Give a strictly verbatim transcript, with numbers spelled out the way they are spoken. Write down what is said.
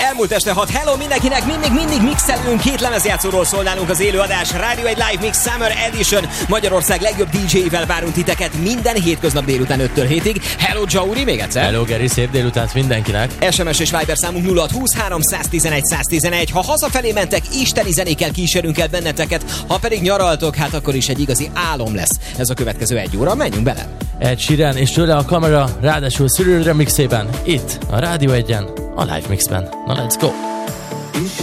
Elmúlt este hat. Hello mindenkinek, mindig, mindig mixelünk. Két lemezjátszóról szól nálunk az élőadás. Rádió egy Live Mix Summer Edition. Magyarország legjobb dé dzsé-vel várunk titeket minden hétköznap délután öttől hétig. Hello Jauri, még egyszer. Hello Geri, szép délutánt mindenkinek. es em es és Viber számunk nulla húsz háromszáztizenegy száztizenegy. Ha hazafelé mentek, isteni zenékkel kísérünk el benneteket. Ha pedig nyaraltok, hát akkor is egy igazi álom lesz. Ez a következő egy óra. Menjünk bele. Ed Sheeran és tőle a kamera, ráadásul Cyril remixében, itt a Rádió egyen, a Live Mixben. Na, let's go!